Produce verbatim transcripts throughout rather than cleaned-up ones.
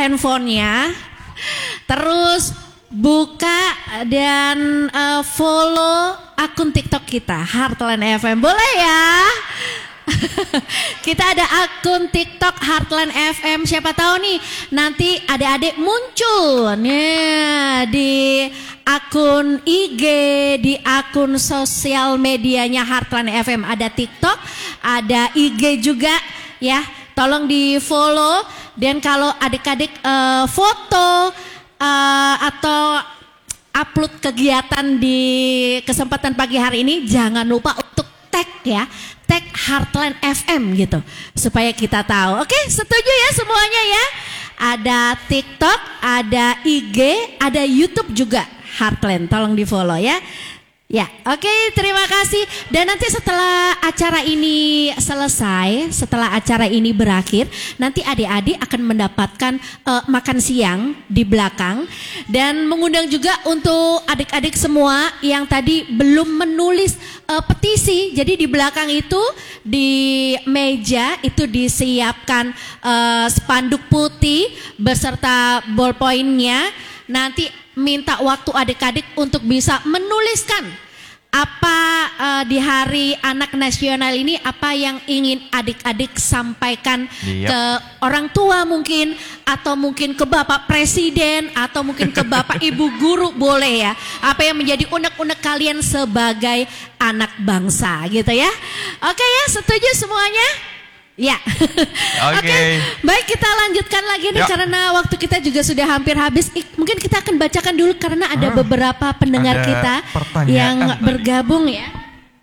handphonenya, terus buka dan uh, follow akun TikTok kita Heartland F M. Boleh ya? Kita ada akun TikTok Heartland F M. Siapa tahu nih nanti adik-adik muncul nih di akun I G, di akun sosial medianya Heartland F M. Ada TikTok, ada I G juga ya. Tolong di follow. Dan kalau adik-adik uh, foto uh, atau upload kegiatan di kesempatan pagi hari ini, jangan lupa untuk tag ya, tag Heartland F M gitu, supaya kita tahu. Oke, setuju ya semuanya ya? Ada TikTok, ada I G, ada YouTube juga Heartland, tolong di follow ya. Ya, oke, terima kasih. Dan nanti setelah acara ini selesai, setelah acara ini berakhir, nanti adik-adik akan mendapatkan uh, makan siang di belakang. Dan mengundang juga untuk adik-adik semua yang tadi belum menulis uh, petisi. Jadi di belakang itu, di meja itu disiapkan uh, spanduk putih beserta ballpointnya. Nanti minta waktu adik-adik untuk bisa menuliskan apa uh, di hari anak nasional ini, apa yang ingin adik-adik sampaikan yep. ke orang tua mungkin, atau mungkin ke bapak presiden, atau mungkin ke bapak ibu guru, boleh ya. Apa yang menjadi unek-unek kalian sebagai anak bangsa gitu ya. Oke ya, setuju semuanya? Ya, oke. Okay. Baik, kita lanjutkan lagi nih, yuk. Karena waktu kita juga sudah hampir habis. Mungkin kita akan bacakan dulu karena ada hmm. beberapa pendengar kita yang tadi bergabung ya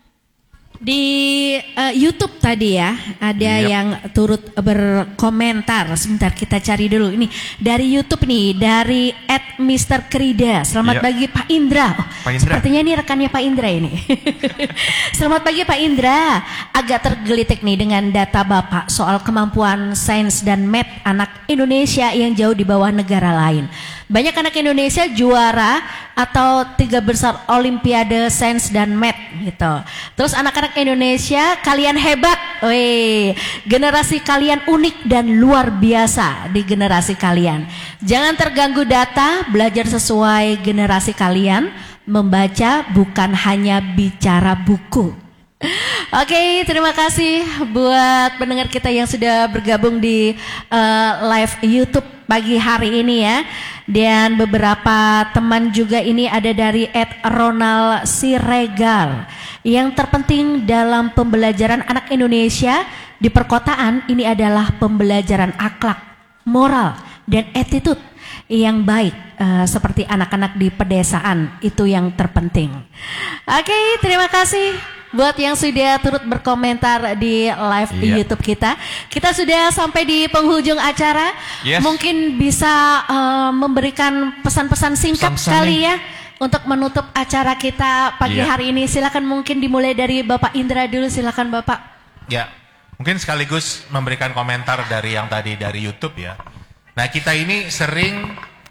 di uh, YouTube tadi ya. Ada yep. yang turut berkomentar. Sebentar kita cari dulu ini dari YouTube nih, dari at mister Krida. Selamat yep. pagi Pak Indra. Oh, Pak Indra. Sepertinya ini rekannya Pak Indra ini. Selamat pagi Pak Indra. Agak tergelitik nih dengan data Bapak soal kemampuan sains dan math anak Indonesia yang jauh di bawah negara lain. Banyak anak Indonesia juara atau tiga besar Olimpiade Sains dan Math gitu. Terus anak-anak Indonesia, kalian hebat. Wih, generasi kalian unik dan luar biasa di generasi kalian. Jangan terganggu data, belajar sesuai generasi kalian. Membaca bukan hanya bicara buku. Oke, okay, terima kasih buat pendengar kita yang sudah bergabung di uh, live YouTube pagi hari ini ya. Dan beberapa teman juga ini ada dari at Ronald Siregar. Yang terpenting dalam pembelajaran anak Indonesia di perkotaan ini adalah pembelajaran akhlak, moral, dan attitude yang baik, uh, seperti anak-anak di pedesaan, itu yang terpenting. Oke, okay, terima kasih buat yang sudah turut berkomentar di live yeah. di YouTube kita. Kita sudah sampai di penghujung acara. Yes. Mungkin bisa uh, memberikan pesan-pesan singkat pesan kali ya untuk menutup acara kita pagi yeah. hari ini. Silakan, mungkin dimulai dari Bapak Indra dulu. Silakan Bapak. Ya, mungkin sekaligus memberikan komentar dari yang tadi dari YouTube ya. Nah, kita ini sering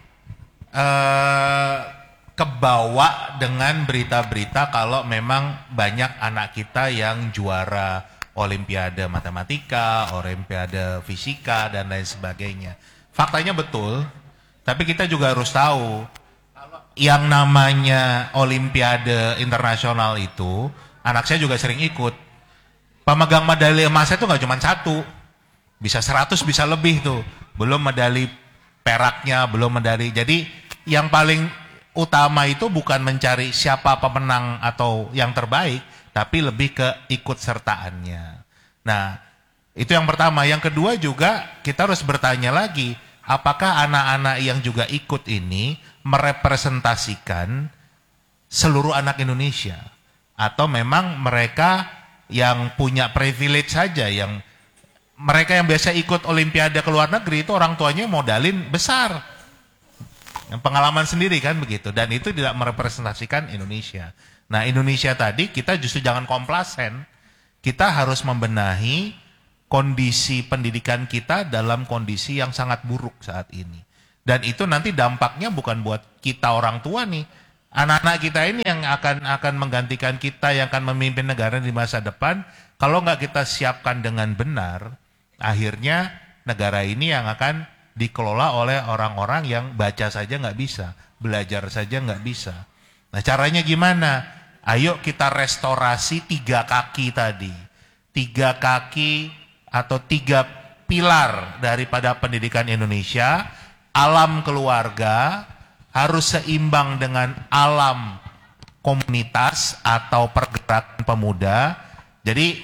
uh, kebawa dengan berita-berita kalau memang banyak anak kita yang juara Olimpiade Matematika, Olimpiade Fisika, dan lain sebagainya. Faktanya betul, tapi kita juga harus tahu yang namanya Olimpiade Internasional itu, anak saya juga sering ikut. Pemegang medali emasnya itu nggak cuma satu, bisa seratus, bisa lebih tuh. Belum medali peraknya, belum medali. Jadi yang paling utama itu bukan mencari siapa pemenang atau yang terbaik, tapi lebih ke ikut sertaannya. Nah, itu yang pertama. Yang kedua juga kita harus bertanya lagi, apakah anak-anak yang juga ikut ini merepresentasikan seluruh anak Indonesia? Atau memang mereka yang punya privilege saja, yang mereka yang biasa ikut Olimpiade ke luar negeri itu orang tuanya modalin besar. Yang pengalaman sendiri kan begitu, dan itu tidak merepresentasikan Indonesia. Nah, Indonesia tadi kita justru jangan komplasen. Kita harus membenahi kondisi pendidikan kita dalam kondisi yang sangat buruk saat ini. Dan itu nanti dampaknya bukan buat kita orang tua nih. Anak-anak kita ini yang akan akan menggantikan kita, yang akan memimpin negara di masa depan. Kalau nggak kita siapkan dengan benar, akhirnya negara ini yang akan dikelola oleh orang-orang yang baca saja nggak bisa, belajar saja nggak bisa. Nah caranya gimana? Ayo kita restorasi tiga kaki tadi. Tiga kaki atau tiga pilar daripada pendidikan Indonesia. Alam keluarga harus seimbang dengan alam komunitas atau pergerakan pemuda. Jadi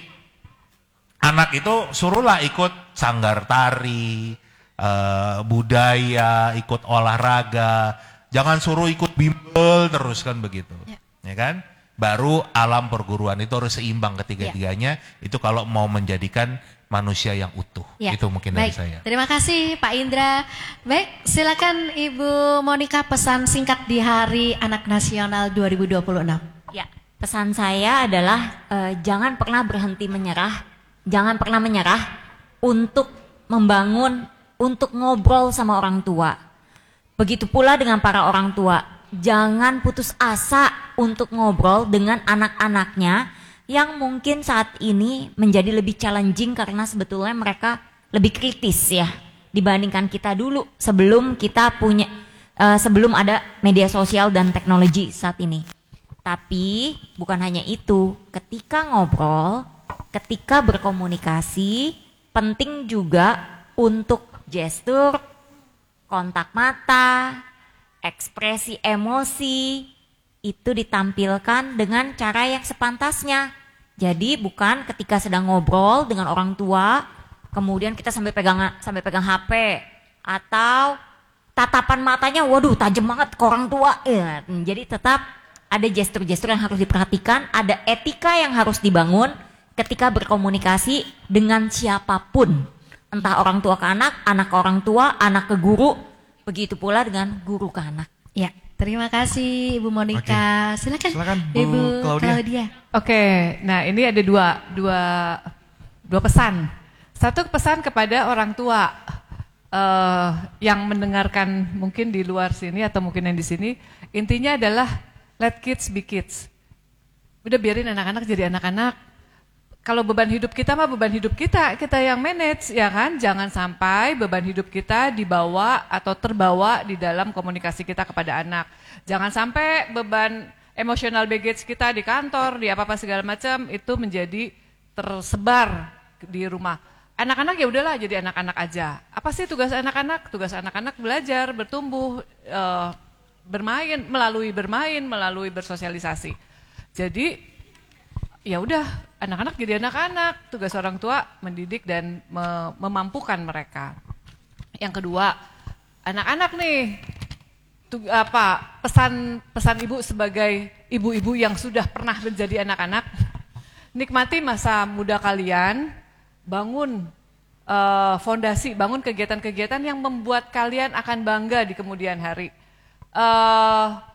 anak itu suruhlah ikut sanggar tari, Uh, budaya, ikut olahraga, jangan suruh ikut bimbel terus kan begitu, ya, ya kan? Baru alam perguruan itu harus seimbang ketiga-tiganya, ya. Itu kalau mau menjadikan manusia yang utuh, ya. Itu mungkin Baik. dari saya. Terima kasih Pak Indra. Baik, silakan Ibu Monica pesan singkat di Hari Anak Nasional dua ribu dua puluh enam. Ya, pesan saya adalah uh, jangan pernah berhenti menyerah, jangan pernah menyerah untuk membangun, untuk ngobrol sama orang tua. Begitu pula dengan para orang tua, jangan putus asa untuk ngobrol dengan anak-anaknya yang mungkin saat ini menjadi lebih challenging karena sebetulnya mereka lebih kritis ya dibandingkan kita dulu sebelum kita punya uh, sebelum ada media sosial dan teknologi saat ini. Tapi bukan hanya itu, ketika ngobrol, ketika berkomunikasi, penting juga untuk gestur, kontak mata, ekspresi emosi itu ditampilkan dengan cara yang sepantasnya. Jadi bukan ketika sedang ngobrol dengan orang tua, kemudian kita sambil pegang sambil pegang H P atau tatapan matanya, waduh tajam banget ke orang tua. Ya, jadi tetap ada gestur-gestur yang harus diperhatikan, ada etika yang harus dibangun ketika berkomunikasi dengan siapapun. Entah orang tua ke anak, anak ke orang tua, anak ke guru, begitu pula dengan guru ke anak. Ya, terima kasih Ibu Monica. Oke. Silakan, Silakan Bu Ibu Claudia. Claudia. Oke, nah ini ada dua, dua, dua pesan. Satu pesan kepada orang tua uh, yang mendengarkan mungkin di luar sini atau mungkin yang di sini. Intinya adalah let kids be kids. Udah biarin anak-anak jadi anak-anak. Kalau beban hidup kita mah beban hidup kita, kita yang manage ya kan. Jangan sampai beban hidup kita dibawa atau terbawa di dalam komunikasi kita kepada anak. Jangan sampai beban emosional baggage kita di kantor, di apa-apa segala macam itu menjadi tersebar di rumah. Anak-anak ya udahlah jadi anak-anak aja. Apa sih tugas anak-anak? Tugas anak-anak belajar, bertumbuh, uh, bermain, melalui bermain, melalui bersosialisasi. Jadi ya udah, anak-anak jadi anak-anak, tugas orang tua mendidik dan me memampukan mereka. Yang kedua, anak-anak nih, tu, apa pesan pesan ibu sebagai ibu-ibu yang sudah pernah menjadi anak-anak, nikmati masa muda kalian, bangun uh, fondasi, bangun kegiatan-kegiatan yang membuat kalian akan bangga di kemudian hari. Uh,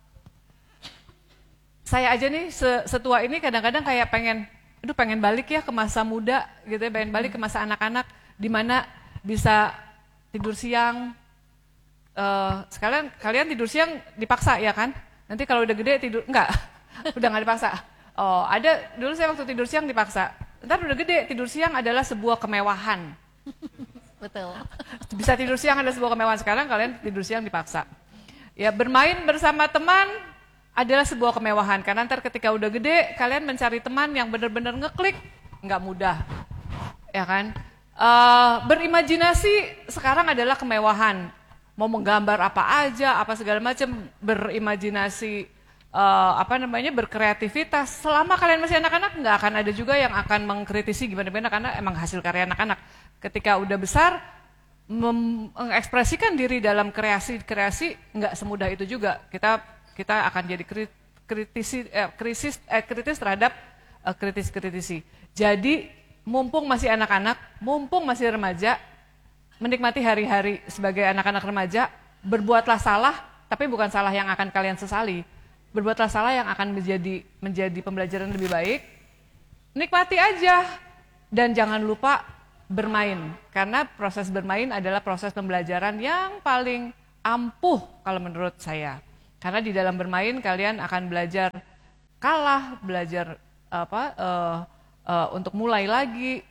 Saya aja nih setua ini kadang-kadang kayak pengen, aduh pengen balik ya ke masa muda gitu ya, pengen balik ke masa anak-anak di mana bisa tidur siang. Uh, sekalian kalian tidur siang dipaksa ya kan? Nanti kalau udah gede tidur enggak, udah nggak dipaksa. Oh ada dulu saya waktu tidur siang dipaksa. Ntar udah gede tidur siang adalah sebuah kemewahan. Betul. Bisa tidur siang adalah sebuah kemewahan, sekarang kalian tidur siang dipaksa. Ya bermain bersama teman adalah sebuah kemewahan, karena ntar ketika udah gede kalian mencari teman yang benar-benar ngeklik nggak mudah, ya kan? Uh, berimajinasi sekarang adalah kemewahan, mau menggambar apa aja, apa segala macam, berimajinasi, uh, apa namanya, berkreativitas. Selama kalian masih anak-anak nggak akan ada juga yang akan mengkritisi gimana-gimana karena emang hasil karya anak-anak. Ketika udah besar, mengekspresikan diri dalam kreasi-kreasi nggak semudah itu juga. Kita kita akan jadi kritisi, eh, krisis, eh, kritis terhadap eh, kritis-kritisi. Jadi mumpung masih anak-anak, mumpung masih remaja, menikmati hari-hari sebagai anak-anak remaja, berbuatlah salah, tapi bukan salah yang akan kalian sesali. Berbuatlah salah yang akan menjadi menjadi pembelajaran lebih baik. Nikmati aja dan jangan lupa bermain, karena proses bermain adalah proses pembelajaran yang paling ampuh kalau menurut saya. Karena di dalam bermain kalian akan belajar kalah, belajar apa uh, uh, untuk mulai lagi,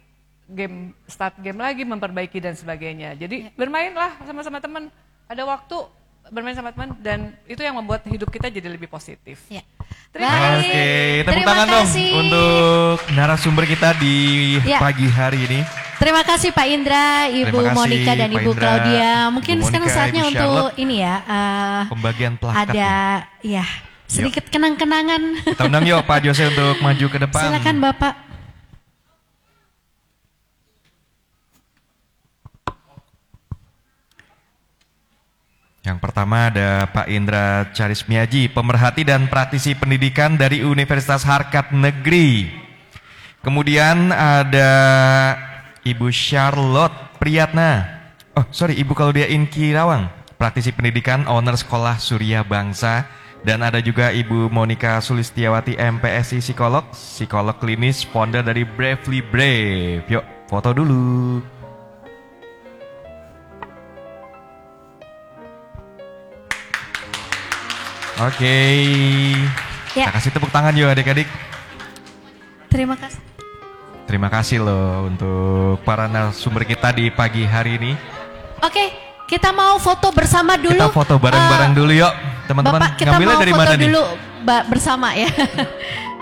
game start game lagi, memperbaiki dan sebagainya. Jadi bermainlah sama-sama teman. Ada waktu bermain sama teman dan itu yang membuat hidup kita jadi lebih positif. Ya. Terima Baik. kasih. Oke, tepuk Terima tangan dong kasih. untuk narasumber kita di Ya. pagi hari ini. Terima kasih Pak Indra, Ibu Terima kasih, Monica dan Pak Ibu Indra, Claudia. Ibu Mungkin Monica, sekarang saatnya Ibu untuk Charlotte. ini ya. eh, Pembagian plakat. ada ya sedikit kenang-kenangan. Kita undang yuk Pak Jose untuk maju ke depan. Silakan Bapak. Yang pertama ada Pak Indra Charismiaji, pemerhati dan praktisi pendidikan dari Universitas Harkat Negeri. Kemudian ada Ibu Charlotte Priyatna. Oh, sorry, Ibu Claudia Inki Rawang, praktisi pendidikan, owner Sekolah Surya Bangsa. Dan ada juga Ibu Monica Sulistiawati, M P S I psikolog, psikolog klinis, founder dari Bravely Brave. Yuk, foto dulu. Oke, Ya. kita kasih tepuk tangan yuk adik-adik. Terima kasih. Terima kasih loh untuk para narasumber kita di pagi hari ini. Oke, kita mau foto bersama dulu. Kita foto bareng-bareng Eh, dulu yuk, teman-teman. Bapak, kita Ngambilnya mau dari foto mana nih? dulu ba- bersama ya.